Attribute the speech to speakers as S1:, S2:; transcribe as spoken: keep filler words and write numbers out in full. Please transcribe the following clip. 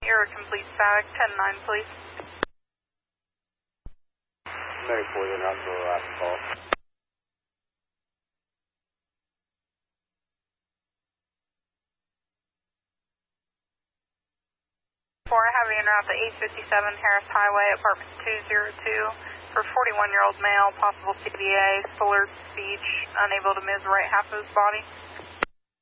S1: You're a complete static, ten nine, please.
S2: Mary four, you're not for the last call.
S1: four, having en route to eight fifty-seven Harris Highway, apartment two oh two, for forty-one-year-old male, possible C D A, slurred speech, unable to move the right half of his body.